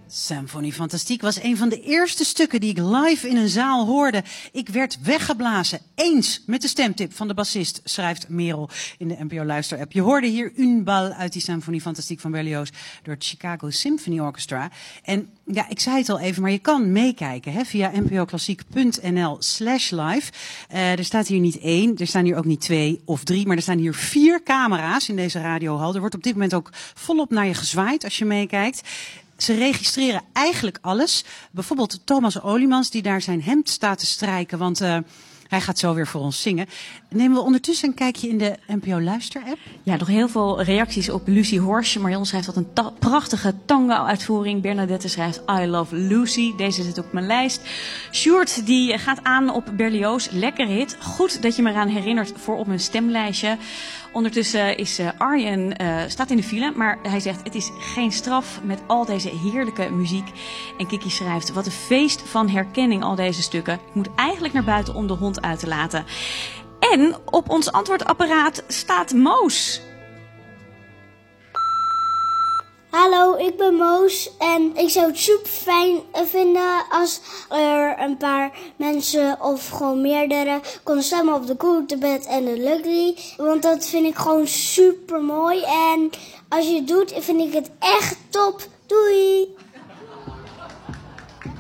Symfonie Fantastiek was een van de eerste stukken die ik live in een zaal hoorde. Ik werd weggeblazen, eens met de stemtip van de bassist, schrijft Merel in de NPO Luister-app. Je hoorde hier Une Balle uit die Symfonie Fantastiek van Berlioz door het Chicago Symphony Orchestra. En ja, ik zei het al even, maar je kan meekijken via npoklassiek.nl/live. Er staat hier niet 1, er staan hier ook niet 2 of 3, maar er staan hier 4 camera's in deze radiohal. Er wordt op dit moment ook volop naar je gezwaaid als je meekijkt. Ze registreren eigenlijk alles. Bijvoorbeeld Thomas Oliemans die daar zijn hemd staat te strijken, want hij gaat zo weer voor ons zingen. Nemen we ondertussen een kijkje in de NPO Luister-app? Ja, nog heel veel reacties op Lucy Horsch. Marion schrijft wat een prachtige tango-uitvoering. Bernadette schrijft I Love Lucy. Deze zit op mijn lijst. Sjoerd die gaat aan op Berlioz. Lekker hit. Goed dat je me eraan herinnert voor op mijn stemlijstje. Ondertussen is Arjen, staat in de file, maar hij zegt het is geen straf met al deze heerlijke muziek. En Kiki schrijft wat een feest van herkenning al deze stukken. Ik moet eigenlijk naar buiten om de hond uit te laten. En op ons antwoordapparaat staat Moos. Hallo, ik ben Moos en ik zou het super fijn vinden als er een paar mensen of gewoon meerdere konden stemmen op de Goodbad en de Lucky. Want dat vind ik gewoon super mooi en als je het doet vind ik het echt top. Doei!